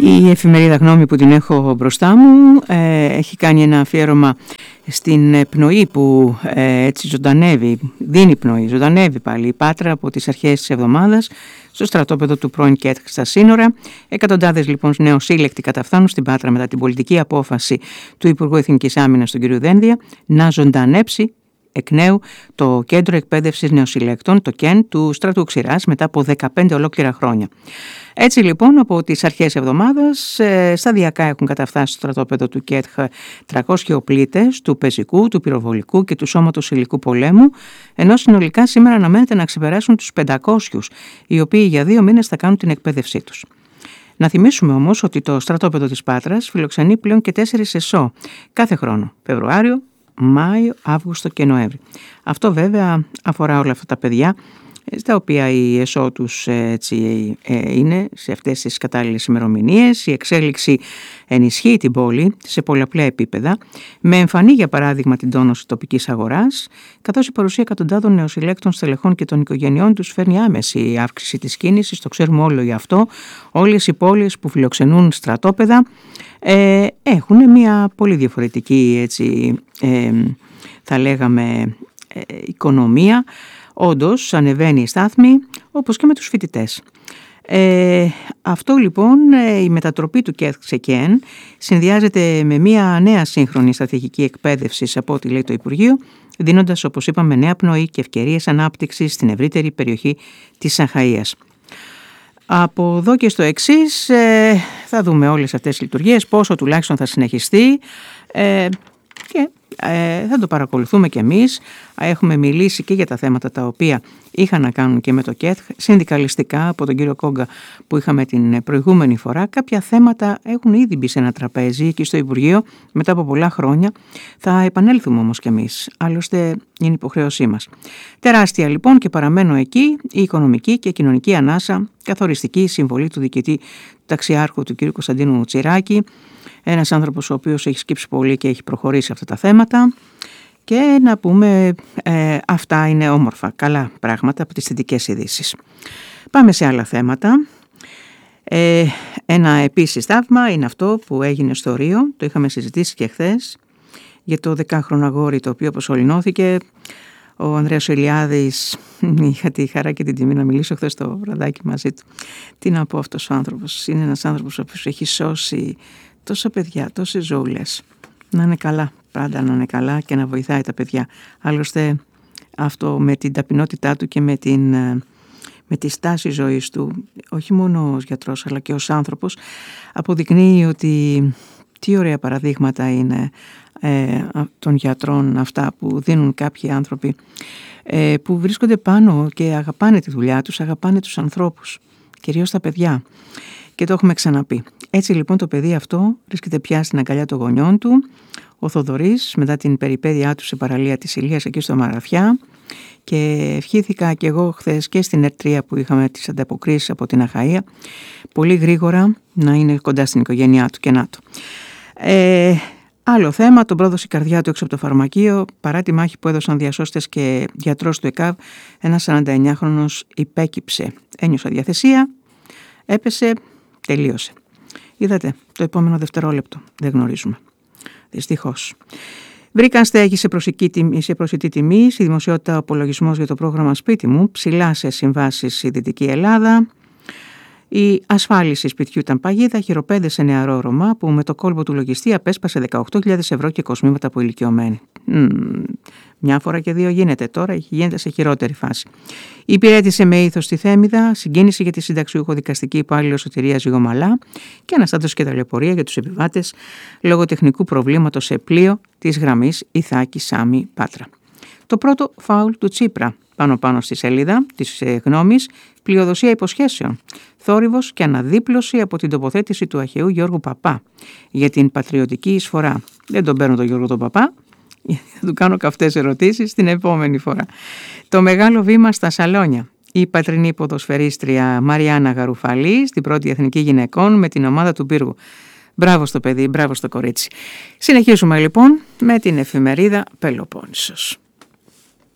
Η εφημερίδα Γνώμη που την έχω μπροστά μου έχει κάνει ένα αφιέρωμα στην πνοή που έτσι ζωντανεύει, δίνει πνοή, ζωντανεύει πάλι η Πάτρα από τις αρχές της εβδομάδας στο στρατόπεδο του πρώην ΚΕΤΧ στα σύνορα. Εκατοντάδες λοιπόν νεοσύλλεκτοι καταφθάνουν στην Πάτρα μετά την πολιτική απόφαση του Υπουργού Εθνικής Άμυνας τον κ. Δένδια να ζωντανέψει εκ νέου το Κέντρο Εκπαίδευσης Νεοσυλλεκτών, το ΚΕΝ, του στρατού Ξηράς μετά από 15 ολόκληρα χρόνια. Έτσι λοιπόν από τις αρχές εβδομάδας σταδιακά έχουν καταφτάσει στο στρατόπεδο του ΚΕΤΧ 300 οπλίτες του πεζικού, του πυροβολικού και του σώματος υλικού πολέμου, ενώ συνολικά σήμερα αναμένεται να ξεπεράσουν τους 500, οι οποίοι για 2 μήνες θα κάνουν την εκπαίδευσή τους. Να θυμίσουμε όμως ότι το στρατόπεδο της Πάτρας φιλοξενεί πλέον και 4 ΕΣΟ κάθε χρόνο, Φεβρουάριο, Μάιο, Αύγουστο και Νοέμβρη. Αυτό βέβαια αφορά όλα αυτά τα παιδιά, στα οποία η ΕΣΟ τους είναι σε αυτές τις κατάλληλες ημερομηνίες. Η εξέλιξη ενισχύει την πόλη σε πολλαπλά επίπεδα, με εμφανή για παράδειγμα την τόνωση τοπικής αγοράς, καθώς η παρουσία εκατοντάδων νεοσυλλέκτων στελεχών και των οικογενειών τους φέρνει άμεση αύξηση της κίνησης. Το ξέρουμε όλο γι' αυτό. Όλες οι πόλεις που φιλοξενούν στρατόπεδα έχουν μια πολύ διαφορετική θα λέγαμε οικονομία. Όντως ανεβαίνει η στάθμη, όπως και με τους φοιτητές. Αυτό λοιπόν, η μετατροπή του ΚΕΤΧ σε ΚΕΝ συνδυάζεται με μια νέα σύγχρονη στρατηγική εκπαίδευση από ό,τι λέει το Υπουργείο, δίνοντας, όπως είπαμε, νέα πνοή και ευκαιρίες ανάπτυξης στην ευρύτερη περιοχή της Αχαΐας. Από εδώ και στο εξής θα δούμε όλες αυτές τις λειτουργίες, πόσο τουλάχιστον θα συνεχιστεί και θα το παρακολουθούμε κι εμείς. Έχουμε μιλήσει και για τα θέματα τα οποία είχαν να κάνουν και με το ΚΕΤΧ, συνδικαλιστικά από τον κύριο Κόγκα που είχαμε την προηγούμενη φορά. Κάποια θέματα έχουν ήδη μπει σε ένα τραπέζι εκεί στο Υπουργείο μετά από πολλά χρόνια. Θα επανέλθουμε όμως κι εμείς, άλλωστε είναι υποχρέωσή μας. Τεράστια λοιπόν, και παραμένω εκεί, η οικονομική και κοινωνική ανάσα, καθοριστική συμβολή του διοικητή του ταξιάρχου του κ. Κωνσταντίνου Τσιράκη, ένας άνθρωπος ο οποίος έχει σκύψει πολύ και έχει προχωρήσει αυτά τα θέματα. Και να πούμε, αυτά είναι όμορφα, καλά πράγματα από τις θετικές ειδήσεις. Πάμε σε άλλα θέματα. Ένα επίσης θαύμα είναι αυτό που έγινε στο Ρίο, το είχαμε συζητήσει και χθες, για το 10χρονο αγόρι το οποίο αποσωληνώθηκε. Ο Ανδρέας Ηλιάδης, είχα τη χαρά και την τιμή να μιλήσω χθες το βραδάκι μαζί του. Τι να πω, αυτός ο άνθρωπος είναι ένας άνθρωπος ο οποίος έχει σώσει τόσα παιδιά, τόσες ζωούλες. Να είναι καλά, πάντα να είναι καλά και να βοηθάει τα παιδιά. Άλλωστε αυτό με την ταπεινότητά του και με τη στάση ζωής του, όχι μόνο ως γιατρός αλλά και ως άνθρωπος, αποδεικνύει ότι τι ωραία παραδείγματα είναι των γιατρών αυτά που δίνουν κάποιοι άνθρωποι που βρίσκονται πάνω και αγαπάνε τη δουλειά τους, αγαπάνε τους ανθρώπους, κυρίως τα παιδιά. Και το έχουμε ξαναπεί. Έτσι λοιπόν το παιδί αυτό βρίσκεται πια στην αγκαλιά των γονιών του. Ο Θοδωρής, μετά την περιπέτειά του σε παραλία της Ηλίας εκεί στο Μαραθιά, και ευχήθηκα και εγώ χθες και στην ΕΡΤ3 που είχαμε τις ανταποκρίσεις από την Αχαΐα, πολύ γρήγορα να είναι κοντά στην οικογένειά του και να το. Άλλο θέμα, τον πρόδωσε η καρδιά του έξω από το φαρμακείο, παρά τη μάχη που έδωσαν διασώστες και γιατρός του ΕΚΑΒ, ένας 49χρονος υπέκυψε. Ένιωσε αδιαθεσία, έπεσε, τελείωσε. Είδατε, το επόμενο δευτερόλεπτο δεν γνωρίζουμε. Δυστυχώς. Βρήκαν στέγη σε προσιτή τιμή, στη δημοσιότητα ο απολογισμός για το πρόγραμμα Σπίτι μου, ψηλά σε συμβάσεις στη Δυτική Ελλάδα. Η ασφάλιση σπιτιού ήταν παγίδα, χειροπέδεσε νεαρό Ρωμά που με το κόλπο του λογιστή απέσπασε 18.000 ευρώ και κοσμήματα από ηλικιωμένη. Μια φορά και δύο γίνεται, τώρα γίνεται σε χειρότερη φάση. Υπηρέτησε με ήθος τη Θέμιδα, συγκίνηση για τη συνταξιούχο δικαστική υπάλληλο Σωτηρία Ζυγομαλά και αναστάτωση και ταλαιπωρία για τους επιβάτες λόγω τεχνικού προβλήματος σε πλοίο της γραμμής Ιθάκη Σάμι Πάτρα. Το πρώτο φάουλ του Τσίπρα πάνω στη σελίδα της Γνώμης, πλειοδοσία υποσχέσεων, θόρυβος και αναδίπλωση από την τοποθέτηση του αχαιού Γιώργου Παπά για την πατριωτική εισφορά. Δεν τον παίρνω τον Γιώργο τον Παπά, θα του κάνω καυτές ερωτήσεις την επόμενη φορά. Το μεγάλο βήμα στα σαλόνια. Η πατρινή ποδοσφαιρίστρια Μαριάννα Γαρουφαλή στην πρώτη εθνική γυναικών με την ομάδα του Πύργου. Μπράβο στο παιδί, μπράβο στο κορίτσι. Συνεχίζουμε λοιπόν με την εφημερίδα Πελοπόννησος.